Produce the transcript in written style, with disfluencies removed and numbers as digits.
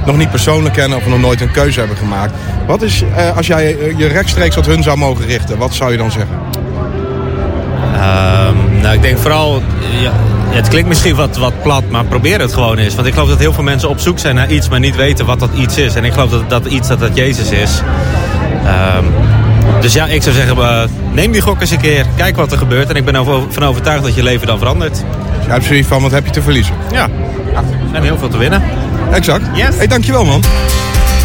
nog niet persoonlijk kennen of nog nooit een keuze hebben gemaakt. Wat is, als jij je rechtstreeks tot hun zou mogen richten, wat zou je dan zeggen? Nou, ik denk vooral, het klinkt misschien wat plat, maar probeer het gewoon eens. Want ik geloof dat heel veel mensen op zoek zijn naar iets, maar niet weten wat dat iets is. En ik geloof dat dat Jezus is. Dus ja, ik zou zeggen, neem die gok eens een keer. Kijk wat er gebeurt. En ik ben ervan overtuigd dat je leven dan verandert. Dus jij hebt zoiets van, wat heb je te verliezen? Ja, en heel veel te winnen. Exact. Yes. Hey, dankjewel man.